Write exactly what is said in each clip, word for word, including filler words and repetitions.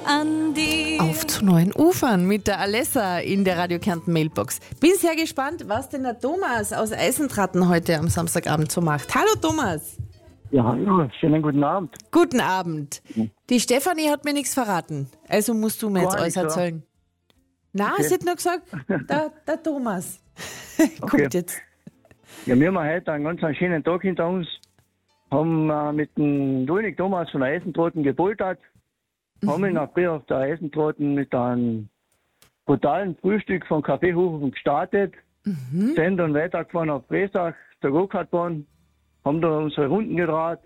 an die. Auf zu neuen Ufern mit der Alessa in der Radio Kärnten Mailbox. Bin sehr gespannt, was denn der Thomas aus Eisentraten heute am Samstagabend so macht. Hallo Thomas. Ja, hallo, schönen guten Abend. Guten Abend. Die Stefanie hat mir nichts verraten, also musst du mir jetzt Gar alles nicht, erzählen. Nein, Okay. sie hat nur gesagt, der, der Thomas. Okay. Kommt jetzt. Ja, wir haben heute einen ganz schönen Tag hinter uns. Haben äh, mit dem Dominik Thomas von der Eisentraten gepoltert. Mhm. Haben ihn auch früh auf der Eisentraten mit einem brutalen Frühstück von Kaffeehofen gestartet. Mhm. Sind dann weitergefahren auf Bresach, zur Go-Kart-Bahn. Haben da unsere Runden gedreht.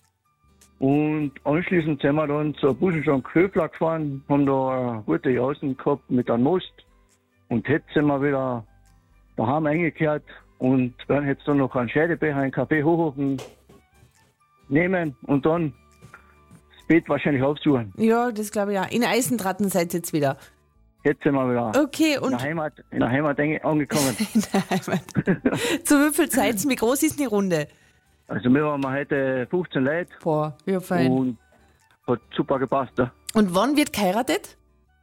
Und anschließend sind wir dann zur Buschenschank Höfler gefahren. Haben da eine gute Jausen gehabt mit einem Most. Und jetzt sind wir wieder daheim eingekehrt. Und werden jetzt dann noch einen Scheidebecher, einen Kaffee Hochhofen nehmen und dann das Bett wahrscheinlich aufsuchen. Ja, das glaube ich auch. In Eisentraten seid ihr jetzt wieder. Jetzt sind wir wieder Okay, in und der Heimat, in der Heimat ange- angekommen. in der Heimat. Zu wie viel Zeit? Wie groß ist die Runde? Also wir waren heute fünfzehn Leute Boah, ja fein. und hat super gepasst. Ja, Und wann wird geheiratet?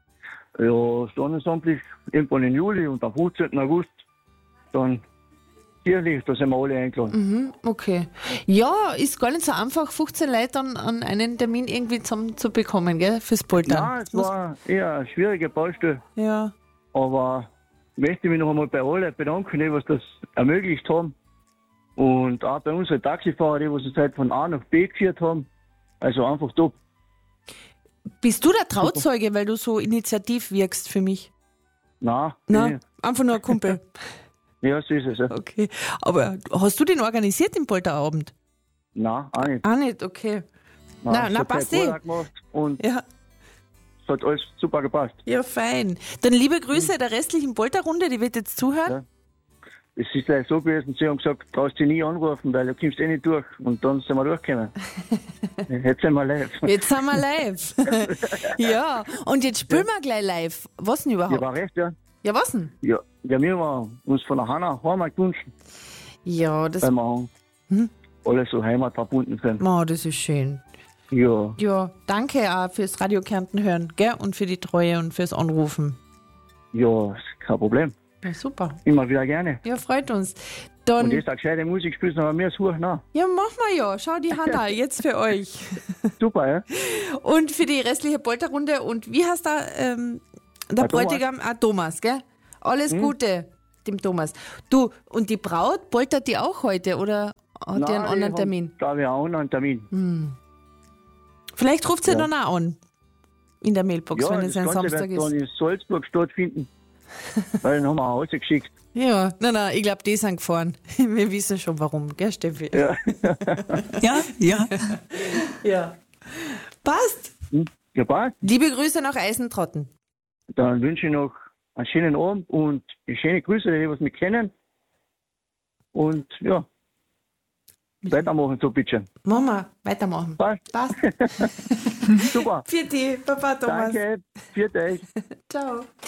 ja standesamtlich irgendwann im Juli und am fünfzehnten August dann kirchlich, da sind wir alle eingeladen. Mhm, okay. Ja, ist gar nicht so einfach, fünfzehn Leute an, an einen Termin irgendwie zusammen zu bekommen, gell, fürs Poltern. Ja, es war eher eine schwierige Baustelle, Ja. aber ich möchte mich noch einmal bei allen bedanken, die was das ermöglicht haben. Und auch bei unseren Taxifahrern, die was uns halt von A nach B geführt haben. Also einfach top. Bist du der Trauzeuge, weil du so initiativ wirkst für mich? Nein, Nein, nee. einfach nur ein Kumpel. Ja, so ist es. Ja. Okay. Aber hast du den organisiert, den Polterabend? Nein, auch nicht. Auch nicht, okay. Nein, Na, es na, hat passt seine eh. Vorlage gemacht und Ja, es hat alles super gepasst. ja, fein. Dann liebe Grüße der restlichen Polterrunde, die wird jetzt zuhören. Ja. Es ist gleich so gewesen, sie haben gesagt, du brauchst dich nie anrufen, weil du kommst eh nicht durch. Und dann sind wir durchgekommen. Jetzt sind wir live. Jetzt sind wir live. Ja, und jetzt spielen wir gleich live. Was denn Ja, überhaupt? war recht, ja. Ja, was denn? Ja, ja wir haben uns von der Hanna Heimat gewünscht, Ja, das, weil wir Hm? alle so heimatverbunden sind. oh, das ist schön. Ja, Ja, danke auch fürs Radio Kärnten hören, gell? Und für die Treue und fürs Anrufen. ja, ist kein Problem. Ja, super. Immer wieder gerne. Ja, freut uns. Und Dann, jetzt auch gescheite Musik spielst, aber mir suchen. Na, ja, machen wir ja. Schau die Hanna, jetzt für euch. super, ja. Und für die restliche Polterrunde. Und wie heißt da ähm, der Ah, Thomas. Bräutigam? Ah, Thomas, gell? Alles Hm? Gute dem Thomas. Du, und die Braut, poltert die auch heute oder hat die einen anderen Termin? Da habe ich auch einen anderen Termin. Hm. Vielleicht ruft sie Ja. dann auch an. In der Mailbox, Ja, wenn das es ein Ganze Samstag wird dann ist. in Salzburg stattfinden. Weil dann haben wir auch geschickt. Ja, nein, nein, ich glaube, die sind gefahren. Wir wissen schon warum, gell, Steffi? Ja. Ja, ja. Ja. Passt. Hm? Ja, passt. Liebe Grüße nach Eisentraten. Dann wünsche ich noch einen schönen Abend und schöne Grüße, die was mich kennen. Und ja, weitermachen so bitte. Machen wir, weitermachen. Passt. Passt. Super. Für die, Papa Thomas. Danke. Für dich. Ciao.